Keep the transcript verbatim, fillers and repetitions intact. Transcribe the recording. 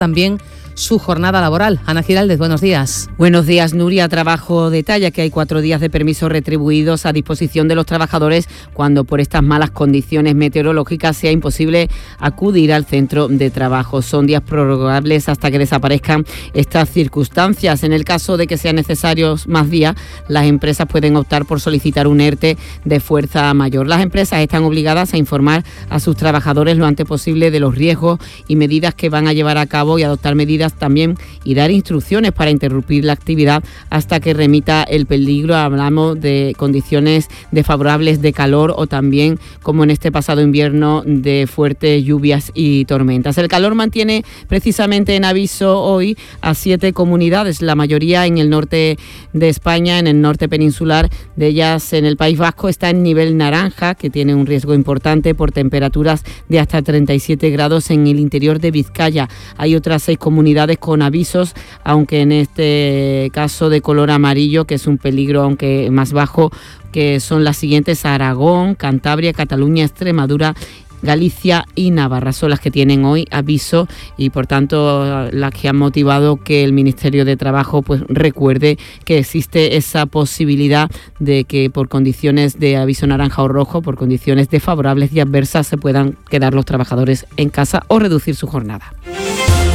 también su jornada laboral. Ana Giraldez, buenos días. Buenos días, Nuria. Trabajo detalla que hay cuatro días de permisos retribuidos a disposición de los trabajadores cuando por estas malas condiciones meteorológicas sea imposible acudir al centro de trabajo. Son días prorrogables hasta que desaparezcan estas circunstancias. En el caso de que sean necesarios más días, las empresas pueden optar por solicitar un ERTE de fuerza mayor. Las empresas están obligadas a informar a sus trabajadores lo antes posible de los riesgos y medidas que van a llevar a cabo y adoptar medidas también y dar instrucciones para interrumpir la actividad hasta que remita el peligro. Hablamos de condiciones desfavorables de calor o también, como en este pasado invierno, de fuertes lluvias y tormentas. El calor mantiene precisamente en aviso hoy a siete comunidades, la mayoría en el norte de España, en el norte peninsular. De ellas, en el País Vasco está en nivel naranja, que tiene un riesgo importante por temperaturas de hasta treinta y siete grados en el interior de Vizcaya. Hay otras seis comunidades con avisos, aunque en este caso de color amarillo, que es un peligro aunque más bajo, que son las siguientes: Aragón, Cantabria, Cataluña, Extremadura, Galicia y Navarra. Son las que tienen hoy aviso y por tanto las que han motivado que el Ministerio de Trabajo pues recuerde que existe esa posibilidad de que por condiciones de aviso naranja o rojo, por condiciones desfavorables y adversas, se puedan quedar los trabajadores en casa o reducir su jornada.